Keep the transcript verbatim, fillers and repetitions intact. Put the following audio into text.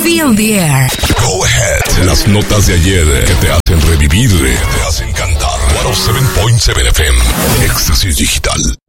Feel the air. Go ahead. Las notas de ayer que te hacen revivir, que te hacen cantar. ciento siete punto siete F M. Éxtasis Digital.